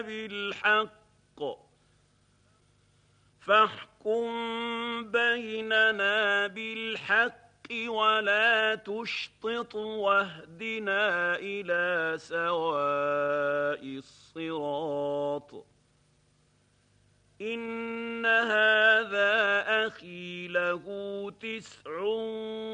بالحق فاحكم بيننا بالحق ولا تشطط واهدنا إلى سواء الصراط إن هذا أخي له 9